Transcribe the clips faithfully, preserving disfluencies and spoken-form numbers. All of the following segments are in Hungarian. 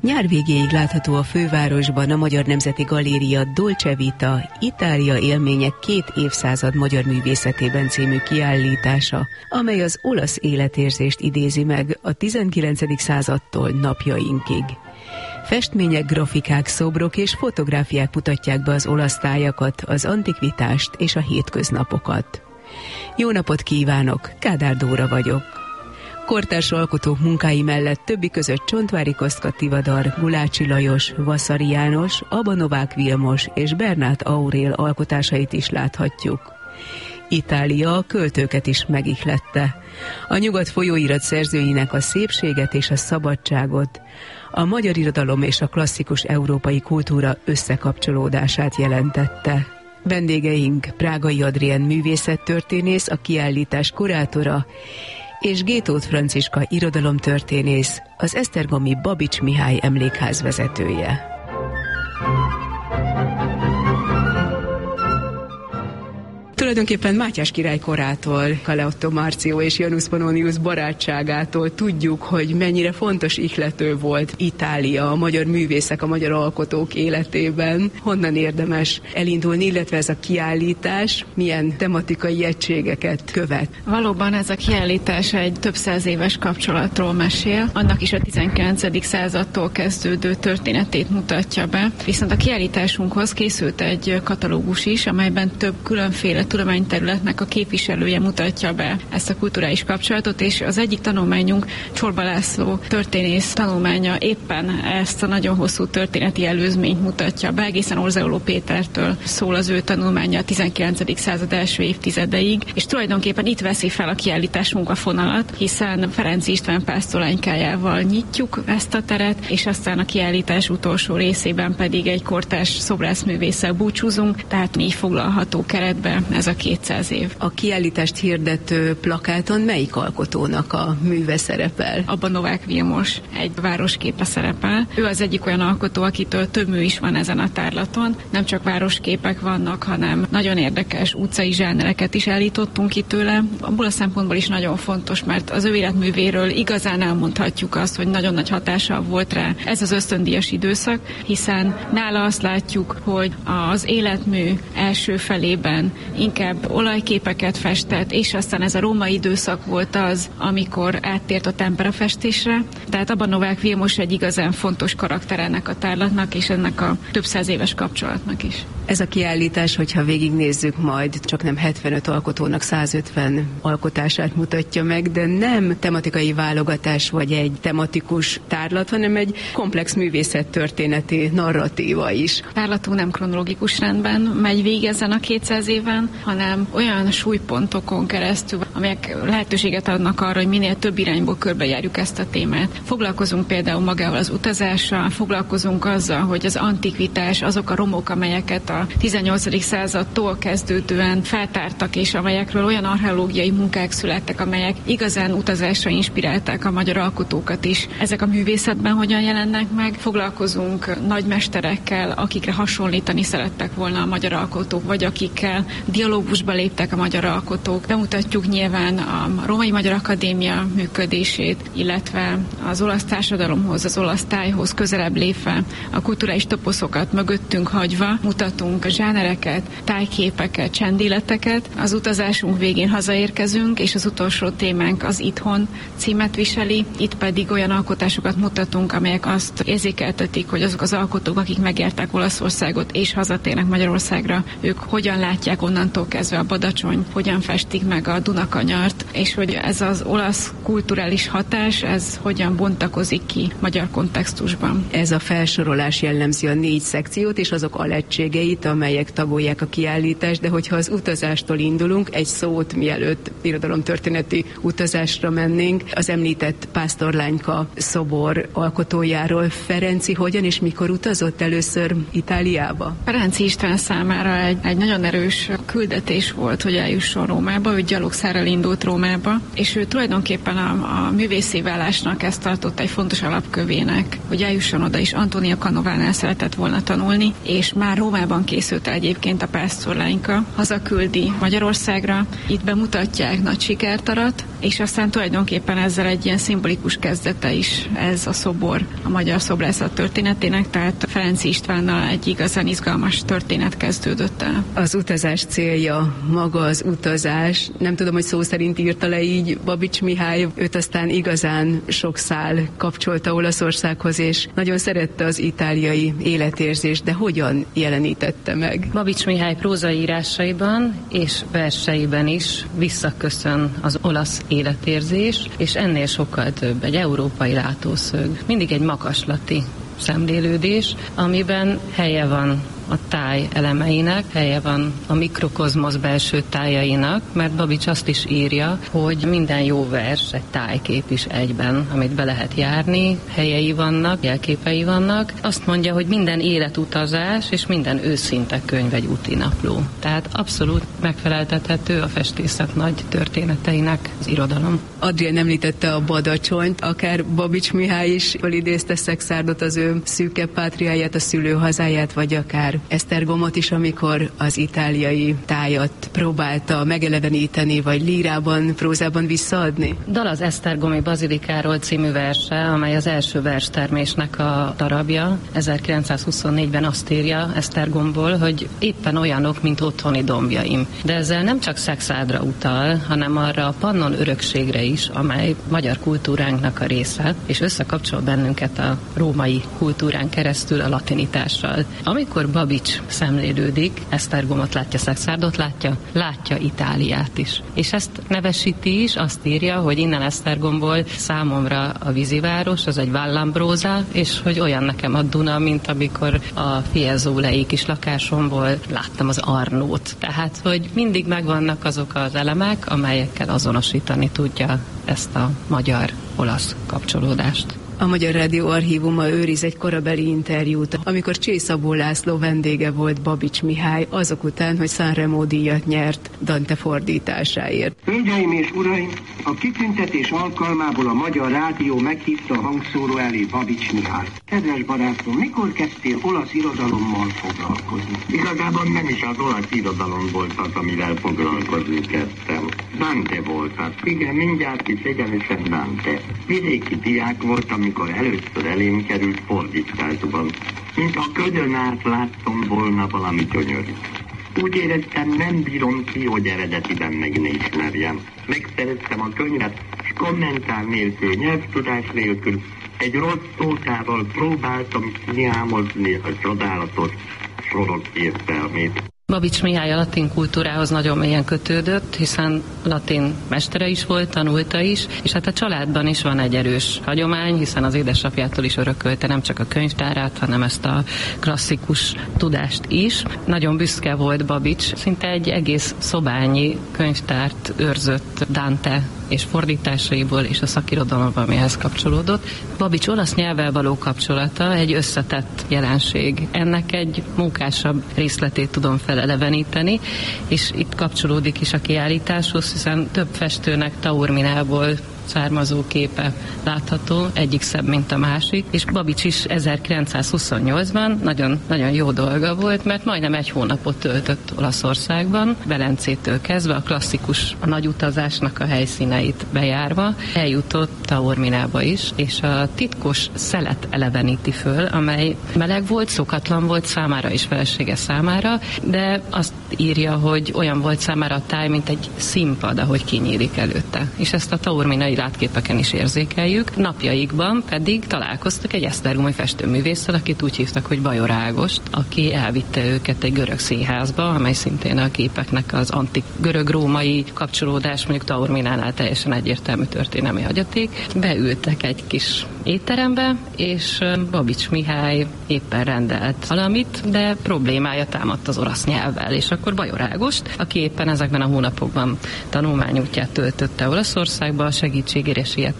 Nyár végéig látható a fővárosban a Magyar Nemzeti Galéria Dolce Vita Itália élmények két évszázad magyar művészetében című kiállítása, amely az olasz életérzést idézi meg a tizenkilencedik századtól napjainkig. Festmények, grafikák, szobrok és fotográfiák mutatják be az olasz tájakat, az antikvitást és a hétköznapokat. Jó napot kívánok, Kádár Dóra vagyok. Kortárs alkotók munkái mellett többi között Csontváry Kosztka Tivadar, Gulácsi Lajos, Vaszary János, Aba Novák Vilmos és Bernát Aurél alkotásait is láthatjuk. Itália a költőket is megihlette. A Nyugat folyóirat szerzőinek a szépséget és a szabadságot, a magyar irodalom és a klasszikus európai kultúra összekapcsolódását jelentette. Vendégeink Prágai Adrien művészettörténész, a kiállítás kurátora, és Gétóth Franciska irodalomtörténész, az esztergomi Babics Mihály emlékház vezetője. Tulajdonképpen Mátyás király korától, Kaleotto Marcio és Janus Pannonius barátságától tudjuk, hogy mennyire fontos ihlető volt Itália, a magyar művészek, a magyar alkotók életében. Honnan érdemes elindulni, illetve ez a kiállítás milyen tematikai egységeket követ? Valóban ez a kiállítás egy több száz éves kapcsolatról mesél, annak is a tizenkilencedik századtól kezdődő történetét mutatja be. Viszont a kiállításunkhoz készült egy katalógus is, amelyben több különféle tudományterületnek a képviselője mutatja be ezt a kulturális kapcsolatot, és az egyik tanulmányunk, Csorba László történész tanulmánya éppen ezt a nagyon hosszú történeti előzményt mutatja be, egészen Orzeoló Pétertől szól az ő tanulmánya a tizenkilencedik század első évtizedeig, és tulajdonképpen itt veszi fel a kiállításunk a fonalat, hiszen Ferenc István pásztorlánykájával nyitjuk ezt a teret, és aztán a kiállítás utolsó részében pedig egy kortárs szobrászművésszel búcsúzunk, tehát így foglalható keretbe ez a kétszáz év. A kiállítást hirdető plakáton melyik alkotónak a műve szerepel? Aba Novák Vilmos egy városképe szerepel. Ő az egyik olyan alkotó, akitől több mű is van ezen a tárlaton. Nem csak városképek vannak, hanem nagyon érdekes utcai zsánereket is állítottunk itt tőle. Abból a szempontból is nagyon fontos, mert az ő életművéről igazán elmondhatjuk azt, hogy nagyon nagy hatása volt rá ez az ösztöndíjas időszak, hiszen nála azt látjuk, hogy az életmű első felében inkább olajképeket festett, és aztán ez a római időszak volt az, amikor áttért a temperafestésre. Tehát Aba Novák Vilmos egy igazán fontos karakter ennek a tárlatnak, és ennek a több száz éves kapcsolatnak is. Ez a kiállítás, hogyha végignézzük majd, csak nem hetvenöt alkotónak százötven alkotását mutatja meg, de nem tematikai válogatás vagy egy tematikus tárlat, hanem egy komplex művészettörténeti narratíva is. A tárlatunk nem kronológikus rendben megy végig ezen a kétszáz éven, hanem olyan súlypontokon keresztül, amelyek lehetőséget adnak arra, hogy minél több irányból körbejárjuk ezt a témát. Foglalkozunk például magával az utazással, foglalkozunk azzal, hogy az antikvitás, azok a romok, amelyeket a tizennyolcadik századtól kezdődően feltártak, és amelyekről olyan archeológiai munkák születtek, amelyek igazán utazásra inspirálták a magyar alkotókat is. Ezek a művészetben hogyan jelennek meg? Foglalkozunk nagymesterekkel, akikre hasonlítani szerettek volna a magyar alkotók, vagy akikkel dialógusba léptek a magyar alkotók. Bemutatjuk nyilván a Római Magyar Akadémia működését, illetve az olasz társadalomhoz, az olasz tájhoz közelebb lépve a kulturális toposzokat mögöttünk hagyva mutatunk zsánereket, tájképeket, csendéleteket. Az utazásunk végén hazaérkezünk, és az utolsó témánk az Itthon címet viseli. Itt pedig olyan alkotásokat mutatunk, amelyek azt érzékeltetik, hogy azok az alkotók, akik megjárták Olaszországot és hazatérnek Magyarországra, ők hogyan látják onnantól kezdve a Badacsony, hogyan festik meg a Dunakanyart, és hogy ez az olasz kulturális hatás, ez hogyan bontakozik ki magyar kontextusban. Ez a felsorolás jellemzi a négy szekciót és azok alegységeit, amelyek tagolják a kiállítást, de hogyha az utazástól indulunk, egy szót mielőtt irodalomtörténeti utazásra mennénk, az említett pásztorlányka szobor alkotójáról. Ferenci hogyan és mikor utazott először Itáliába? Ferenci István számára egy, egy nagyon erős küldetés küldetés volt, hogy eljusson Rómába, ő gyalogszárral indult Rómába, és ő tulajdonképpen a, a művészi vállásnak ezt tartott egy fontos alapkövének, hogy eljusson oda is. Antónia Canovánál szeretett volna tanulni, és már Rómában készült el egyébként a pásztorlányka, hazaküldi Magyarországra, itt bemutatják, nagy sikert arat, és aztán tulajdonképpen ezzel egy ilyen szimbolikus kezdete is ez a szobor a magyar szobrászat történetének, tehát Ferenc Istvánnal egy igazán izgalmas történet kezdődött el. Az utazás célja, maga az utazás, nem tudom, hogy szó szerint írta le így Babits Mihály, őt aztán igazán sok szál kapcsolta Olaszországhoz, és nagyon szerette az itáliai életérzést, de hogyan jelenítette meg? Babits Mihály prózaírásaiban és verseiben is visszaköszön az olasz életérzés, és ennél sokkal több, egy európai látószög, mindig egy makaslati szemlélődés, amiben helye van a táj elemeinek, helye van a mikrokozmosz belső tájainak, mert Babits azt is írja, hogy minden jó vers egy tájkép is egyben, amit be lehet járni, helyei vannak, jelképei vannak. Azt mondja, hogy minden életutazás és minden őszinte könyv egy útinapló. Tehát abszolút megfeleltethető a festészet nagy történeteinek az irodalom. Adrián említette a Badacsonyt, akár Babits Mihály is felidézte Szekszárdot, az ő szűke pátriáját, a szülőhazáját, vagy akár Esztergomot is, amikor az itáliai tájat próbálta megeleveníteni, vagy lírában, prózában visszaadni? Dal az Esztergomi Bazilikáról című verse, amely az első verstermésnek a darabja. ezerkilencszázhuszonnégyben azt írja Esztergomból, hogy éppen olyanok, mint otthoni dombjaim. De ezzel nem csak Szekszárdra utal, hanem arra a Pannon örökségre is, amely magyar kultúránknak a része, és összekapcsol bennünket a római kultúrán keresztül a latinitással. Amikor Babits szemlélődik, Esztergomot látja, Szekszárdot látja, látja Itáliát is. És ezt nevesíti is, azt írja, hogy innen Esztergomból számomra a víziváros, az egy Vallambrosa, és hogy olyan nekem a Duna, mint amikor a Fiesole kis lakásomból láttam az Arnót. Tehát, hogy mindig megvannak azok az elemek, amelyekkel azonosítani tudja ezt a magyar-olasz kapcsolódást. A Magyar Rádió archívuma őriz egy korabeli interjút, amikor Csé Szabó László vendége volt Babits Mihály, azok után, hogy Sanremo díjat nyert Dante fordításáért. Hölgyeim és uraim, a kitüntetés alkalmából a Magyar Rádió meghívta a hangszóró elé Babits Mihály. Kedves barátom, mikor kezdtél olasz irodalommal foglalkozni? Igazából nem is az olasz irodalom volt az, amivel foglalkozni kezdtem. Dante volt az. Igen, mindjárt is egyenesen Dante. Vidéki diák voltam, amikor először elém került fordításban. Mint a ködön át láttam volna valami gyönyörűt. Úgy éreztem, nem bírom ki, hogy eredetiben meg ne ismerjem. Megszereztem a könyvet, és kommentár nélkül, nyelvtudás nélkül, egy rossz szótával próbáltam kiámozni a csodálatos sorok értelmét. Babits Mihály a latin kultúrához nagyon mélyen kötődött, hiszen latin mestere is volt, tanulta is, és hát a családban is van egy erős hagyomány, hiszen az édesapjától is örökölte nem csak a könyvtárát, hanem ezt a klasszikus tudást is. Nagyon büszke volt Babits, szinte egy egész szobányi könyvtárt őrzött Dante és fordításaiból és a szakirodalomban, amihez kapcsolódott. Babits olasz nyelvvel való kapcsolata egy összetett jelenség. Ennek egy munkásabb részletét tudom feleleveníteni, és itt kapcsolódik is a kiállításhoz, hiszen több festőnek Taorminából származó képe látható, egyik szebb, mint a másik, és Babits is ezerkilencszázhuszonnyolcban nagyon, nagyon jó dolga volt, mert majdnem egy hónapot töltött Olaszországban, Velencétől kezdve a klasszikus, a nagy utazásnak a helyszíneit bejárva, eljutott Taorminába is, és a titkos szelet eleveníti föl, amely meleg volt, szokatlan volt számára és felesége számára, de azt írja, hogy olyan volt számára a táj, mint egy színpad, ahogy kinyílik előtte. És ezt a taorminai látképeken is érzékeljük. Napjaikban pedig találkoztak egy esztergomi festőművésszel, akit úgy hívtak, hogy Bajor Ágost, aki elvitte őket egy görög színházba, amely szintén a képeknek az antik görög-római kapcsolódás, mondjuk Taorminánál teljesen egyértelmű történelmi hagyaték. Beültek egy kis étterembe, és Babits Mihály éppen rendelt valamit, de problémája támadt az orosz nyelvvel, és akkor Bajor Ágost, aki éppen ezekben a hónapokban tanulmányútját töltötte Olaszországba, segítségére sietett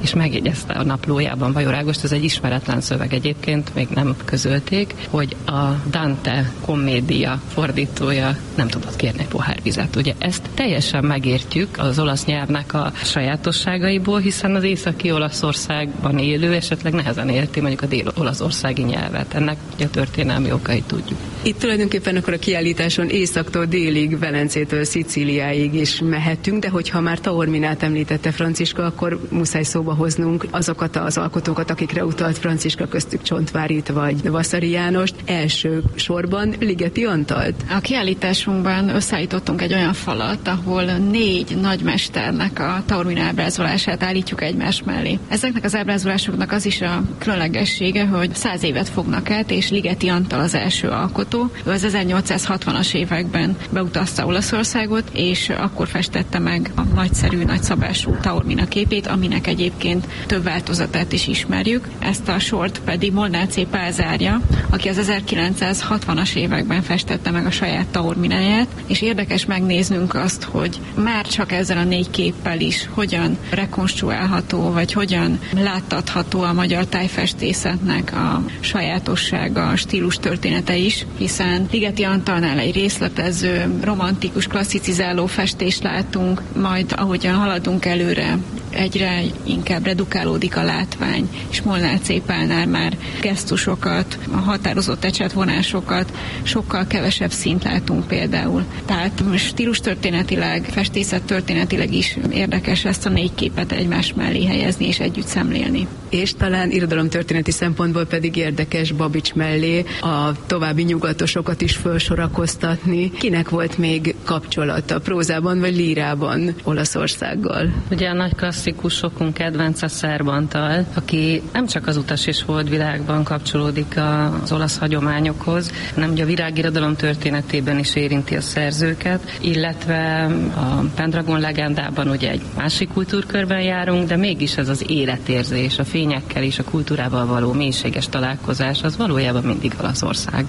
és megjegyezte a naplójában, Bajor Ágost, ez egy ismeretlen szöveg egyébként, még nem közölték, hogy a Dante komédia fordítója nem tudott kérni pohár vizet. Ugye ezt teljesen megértjük az olasz nyelvnek a sajátosságaiból, hiszen az északi Olaszországban élő esetleg nehezen érti mondjuk a dél-olaszországi nyelvet. Ennek a történelmi okait tudjuk. Itt tulajdonképpen akkor a kiállításon északtól délig, Velencétől Szicíliáig is mehetünk, de hogyha már Taorminát említette Franciska, akkor muszáj szóba hoznunk azokat az alkotókat, akikre utalt Franciska, köztük Csontvárit vagy Vasari Jánost. Első sorban Ligeti Antalt. A kiállításunkban összeállítottunk egy olyan falat, ahol négy nagymesternek a Taormina ábrázolását állítjuk egymás mellé. Ezeknek az ábrázolásoknak az is a különlegessége, hogy száz évet fognak át, és Ligeti Antal az első alkotó. Ő az ezernyolcszázhatvanas években beutazta Olaszországot, és akkor festette meg a nagyszerű, nagyszabású Taormina képét, aminek egyébként több változatát is ismerjük. Ezt a sort pedig Molnár C. Pál zárja, aki az ezerkilencszázhatvanas években festette meg a saját Taormináját, és érdekes megnéznünk azt, hogy már csak ezzel a négy képpel is hogyan rekonstruálható, vagy hogyan láttatható a magyar tájfestészetnek a sajátossága, a stílus története is, hiszen Ligeti Antalnál egy részletező, romantikus, klasszicizáló festést látunk, majd ahogyan haladunk előre, egyre inkább redukálódik a látvány, és Molnár C. Pálnál már gesztusokat, a határozott ecsetvonásokat, sokkal kevesebb szint látunk például. Tehát stílus történetileg, festészet történetileg is érdekes ezt a négy képet egymás mellé helyezni és együtt szemlélni. És talán irodalomtörténeti szempontból pedig érdekes Babics mellé a további nyugatosokat is felsorakoztatni. Kinek volt még kapcsolata prózában vagy lírában Olaszországgal? Ugye a nagy klasszikusokunk kedvence Szerb Antal, aki nem csak az Utas és Holdvilágban kapcsolódik az olasz hagyományokhoz, hanem ugye a virágirodalom történetében is érinti a szerzőket, illetve a Pendragon legendában ugye egy másik kultúrkörben járunk, de mégis ez az életérzés, a fényekkel és a kultúrával való mélységes találkozás, az valójában mindig Olaszország.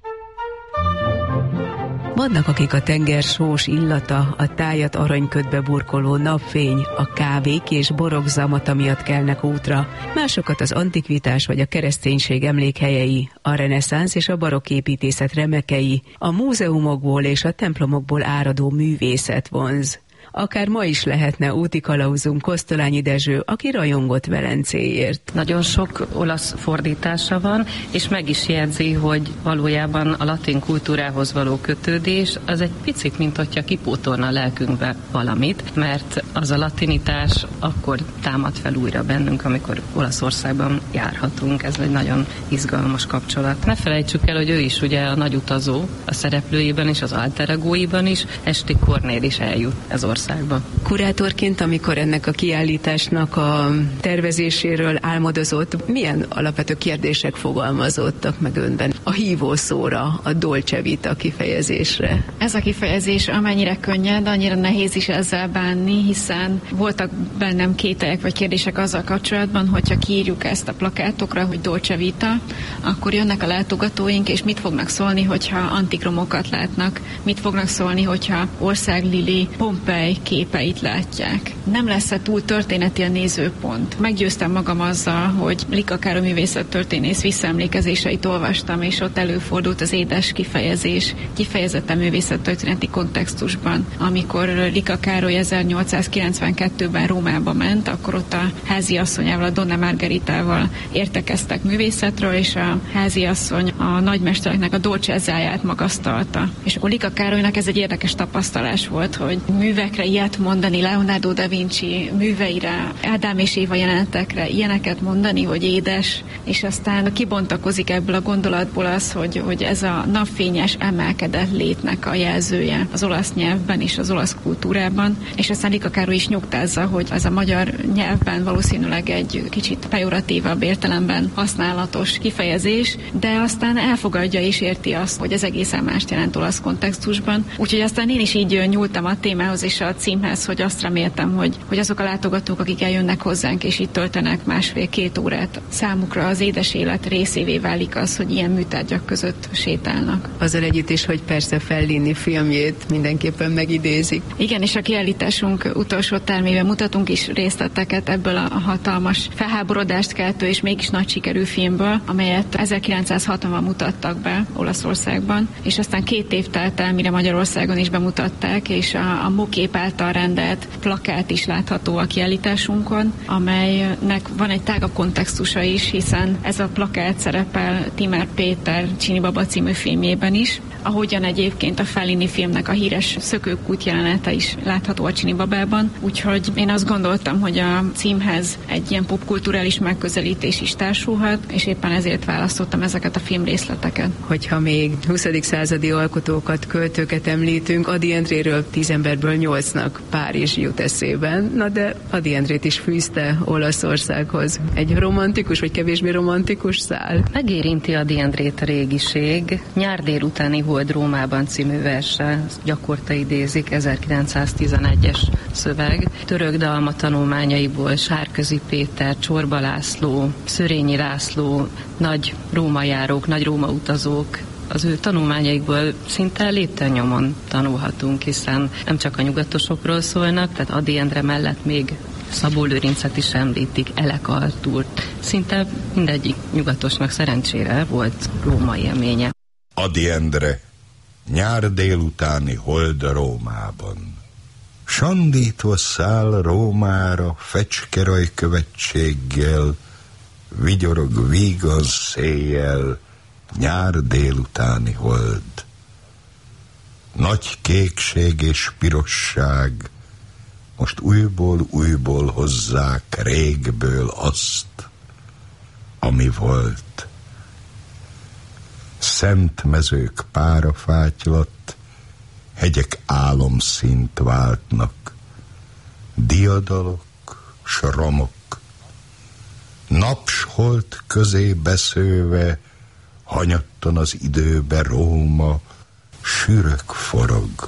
Vannak, akik a tenger sós illata, a tájat aranyködbe burkoló napfény, a kávék és borok zamata miatt kelnek útra, másokat az antikvitás vagy a kereszténység emlékhelyei, a reneszánsz és a barokk építészet remekei, a múzeumokból és a templomokból áradó művészet vonz. Akár ma is lehetne úti kalauzunk Kosztolányi Dezső, aki rajongott Velencéért. Nagyon sok olasz fordítása van, és meg is jegyzi, hogy valójában a latin kultúrához való kötődés az egy picit, mint hogyha kipótolna a lelkünkbe valamit, mert az a latinitás akkor támad fel újra bennünk, amikor Olaszországban járhatunk. Ez egy nagyon izgalmas kapcsolat. Ne felejtsük el, hogy ő is ugye a nagy utazó, a szereplőiben és az alter egóiban is, Esti Kornél is eljut ez ország. Kurátorként, amikor ennek a kiállításnak a tervezéséről álmodozott, milyen alapvető kérdések fogalmazottak meg önben a hívószóra, a dolce vita kifejezésre? Ez a kifejezés amennyire könnyed, annyira nehéz is ezzel bánni, hiszen voltak bennem kételyek vagy kérdések azzal kapcsolatban, hogyha kiírjuk ezt a plakátokra, hogy dolce vita, akkor jönnek a látogatóink, és mit fognak szólni, hogyha antikromokat látnak, mit fognak szólni, hogyha Országlili, Pompei képeit látják. Nem lesz-e túl történeti a nézőpont? Meggyőztem magam azzal, hogy Lika Károly művészettörténész visszaemlékezéseit olvastam, és ott előfordult az édes kifejezés, kifejezetten művészettörténeti kontextusban. Amikor Lika Károly ezernyolcszázkilencvenkettőben Rómába ment, akkor ott a háziasszonyával, a Donna Margaritával értekeztek művészetről, és a háziasszony a nagymestereknek a dolcezzáját magasztalta. És akkor Lika Károlynak ez egy érdekes tapasztalás volt, hogy művekre ilyet mondani, Leonardo da Vinci műveire, Ádám és Éva jelenetekre ilyeneket mondani, hogy édes, és aztán kibontakozik ebből a gondolatból az, hogy, hogy ez a napfényes emelkedett létnek a jelzője az olasz nyelvben és az olasz kultúrában, és aztán Lika Károly is nyugtázza, hogy ez a magyar nyelvben valószínűleg egy kicsit pejoratívabb értelemben használatos kifejezés, de aztán elfogadja és érti azt, hogy ez egészen mást jelent olasz kontextusban. Úgyhogy aztán én is így nyúltam a témához, és a címhez, hogy azt reméltem, hogy, hogy azok a látogatók, akik eljönnek hozzánk, és itt töltenek másfél-két órát, számukra az édes élet részévé válik az, hogy ilyen műtárgyak között sétálnak. Azzal együtt is, hogy persze Fellini filmjét mindenképpen megidézik. Igen, és a kiállításunk utolsó termében mutatunk is részleteket ebből a hatalmas felháborodást keltő és mégis nagy sikerű filmből, amelyet ezerkilencszázhatvanban mutattak be Olaszországban, és aztán két év telt el, mire Magyarországon is bemutatták, és a, a Mokép által rendelt plakát is látható a kiállításunkon, amelynek van egy tágabb kontextusa is, hiszen ez a plakát szerepel Timár Péter Csini Baba című filmjében is, ahogyan egyébként a Fellini filmnek a híres szökőkút jelenete is látható a Csini Babában, úgyhogy én azt gondoltam, hogy a címhez egy ilyen popkulturális megközelítés is társulhat, és éppen ezért választottam ezeket a filmrészleteket. Hogyha még huszadik századi alkotókat, költőket említünk, Ady Endréről tíz emberből nyolcnak Párizs jut eszében, na de Ady Endrét is fűzte Olaszországhoz. Egy romantikus, vagy kevésbé romantikus szál? Megérinti Ady Endrét a régiség. Nyár délutáni Hold Rómában című verse, gyakorta idézik, ezerkilencszáztizenegyes szöveg. Török dalma tanulmányaiból Sárközi Péter, Csorba László, Szörényi László, nagy rómajárók, nagy Róma utazók, az ő tanulmányaikból szinte léptennyomon tanulhatunk, hiszen nem csak a nyugatosokról szólnak, tehát Ady Endre mellett még Szabó Lőrincet is említik, Elek Artúrt. Szinte mindegyik nyugatosnak szerencsére volt római élménye. Ady Endre, nyár délutáni Hold Rómában. Sandítva száll Rómára fecskeraj követséggel, vigyorog vígan széjjel, nyár délutáni hold. Nagy kékség és pirosság, most újból, újból hozzák régből azt, ami volt. Szent mezők párafátylat, hegyek álomszínt váltnak, diadalok, s romok, napsholt közé beszőve, hanyattan az időbe Róma, sűrök forog.